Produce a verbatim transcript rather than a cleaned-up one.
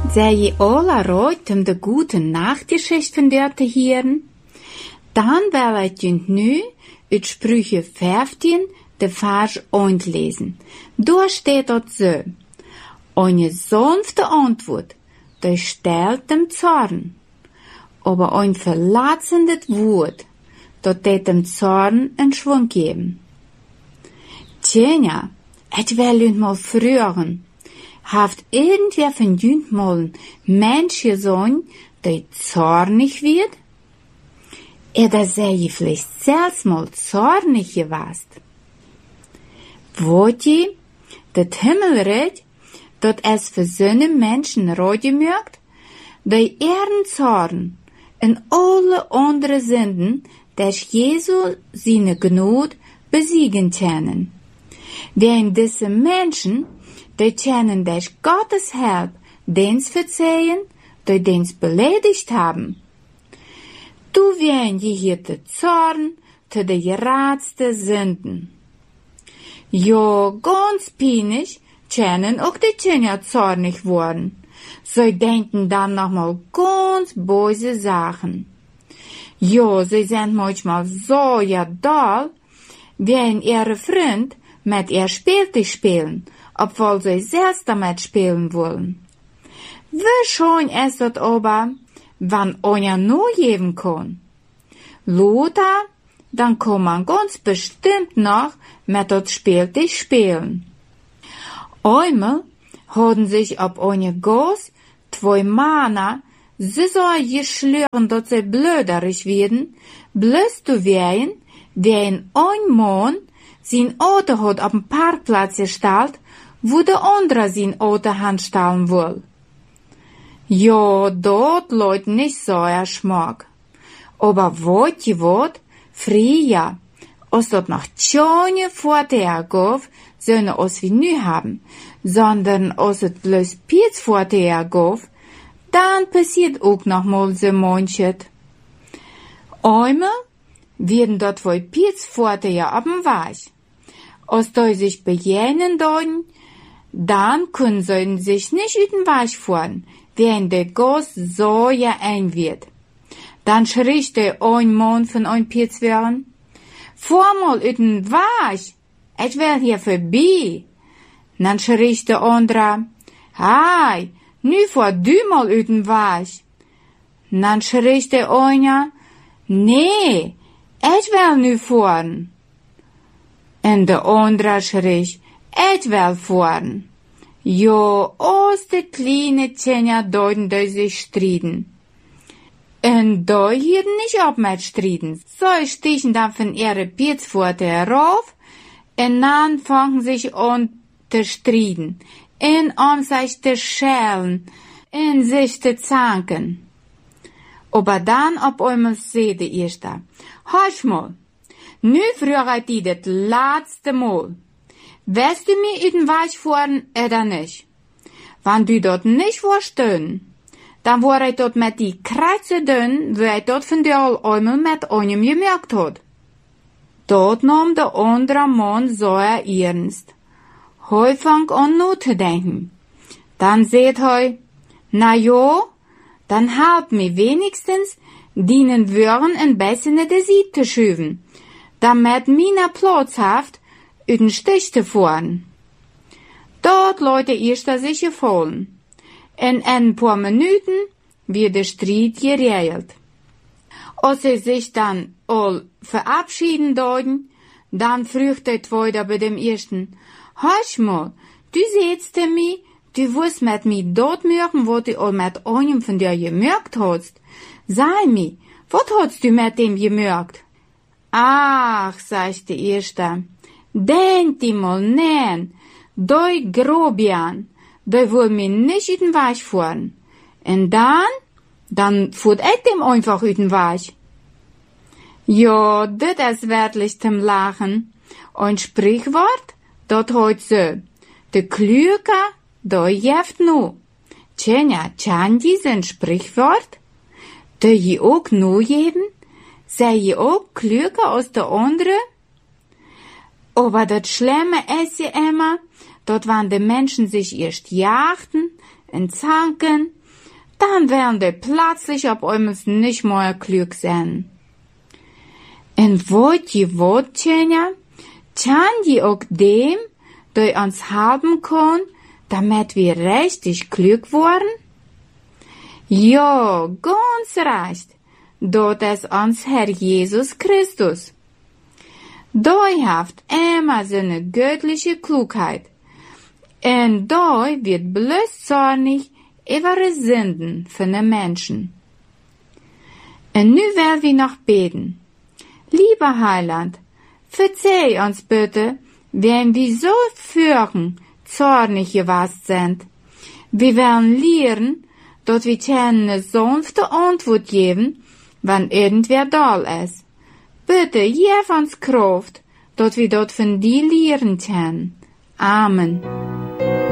Sei je alle Leute um de gute Nachtgeschichte von dort te hören? Dann will ich jünd nu uit Sprüche vijftien de Vers eins lesen. Da steht dort so: Eine sanfte Antwort, die stellt dem Zorn, aber ein verletzendes Wort, dat det dem Zorn einen Schwung geben. Tja, ich will jünd mal fragen, haft irgendwer von jünd mal Mensch gesehen, die zornig wird? Oder sei je vielleicht selbst mal zornig gewesen? Wollt ihr, dat Himmelreich, dat es für so Menschen reden mögt, die ihren Zorn und alle andere Sünden durch Jesu seine Gnade besiegen können. Denn diese Menschen, die können durch Gottes Hilfe dens verzeihen, die dens beleidigt haben. Du wirst hier der Zorn zu der geradsten Sünden. Ja, ganz peinlich können auch die Kinder zornig worden. Sie denken dann nochmal ganz böse Sachen. Ja, sie sind manchmal so ja doll, wenn ihre Freund mit ihr Spieltisch spielen, obwohl sie selbst damit spielen wollen. Wie schön ist das aber, wenn einer nur geben kann. Lothar, dann kann man ganz bestimmt noch mit das Spieltisch spielen. Einmal haben sich auf eine Gas zwei Männer so geschlagen, dass sie blöderig werden, bloß zu werden, wenn ein Mann sein Auto hat auf dem Parkplatz gestellt, wo der andere sein Auto hinstellen will. Ja, dort läuft nicht so ein Schmack. Aber wollt ihr wat? Früher, als dort noch schöne Vorteile gab, sollen als wir nie haben, sondern als es bloß Piets Vorteile gab, dann passiert auch noch mal so manches. Einmal werden dort wohl Piets Vorteile auf dem Weg. Als die sich begegnen dort, dann können sie sich nicht über den Weg fahren, wenn der Gas so ja ein wird. Dann schrie der ein Mann von ein Piets werden: Fahr mal über den Weg, ich will hier vorbei. Dann schrie der andere: Hey, nu fahr du mal über den Weg. Dann schrie der eine: Nee, ich will nu fahren. Und der andere schrie: Ich will fahren. Ja, aus de kleine Kinder deuten die sich striden. Und da hier nicht ab mit striden. So stichen dann von ihre Pietspforte herauf, und dann fangen sich an zu striden, und an sich zu schälen, und sich zu zanken. Aber dann auf einmal seht der Erste: Hörst mal, nu frage ich dich das letzte Mal. Wirst du mir in den Weg fahren oder nicht? Wenn du dort nicht vorstehen, dann war ich dort mit die Kreuze dünn, wo ich dort von dir einmal mit einem gemerkt hat. Dort nahm der andere Mann so ernst. Heu fang an nachzudenken. Dann seht heu, na jo, dann help mir wenigstens, dienen Würen ein bisschen de Sied zu schüben, damit mina Platz haft, den Stich zu fahren. Dort Leute erst sich gefallen. In ein paar Minuten wird der Streit geregelt. Als sie sich dann all verabschieden deuten, dann fragt der Zweite bei dem Ersten: Hörst mal, du siehst mir, du wirst mit mir dort merken, was du all mit einem von dir gemerkt hast. Sei mir, was hast du mit dem gemerkt? Ach, sagt der Erste, denk dir mal, nein, doi Grobian, doi will mir nicht in den Weg fahren. Und dann, dann fuhrt ich dem einfach in den Weg. Ja, das ist wirklich zum Lachen. Ein Sprichwort, dort heut so: Der Klüger, doi jeft nu. Tja, tjan diesen Sprichwort? Doi je auch nu geben? Sei je auch klüger als der andere? Aber das Schlimme ist ja immer, dort wann die Menschen sich erst jachten und zanken dann werden die plötzlich auf einmal nicht mehr klug sein. Und wollt je wollt, Tjenja, kann je auch dem, der uns helfen kann, damit wir richtig klug worden? Ja, ganz recht. Dort ist uns Herr Jesus Christus. Da haft immer seine göttliche Klugheit. Und da wird bloß zornig über die Sünden von den Menschen. Und nu werden wir noch beten. Lieber Heiland, verzeih uns bitte, wenn wir so führen, zornig gewesen sind. Wir werden lernen, dass wir eine sanfte Antwort geben, wenn irgendwer da ist. Bitte, gib uns Kraft, dass wir dort von dir lernen können. Amen.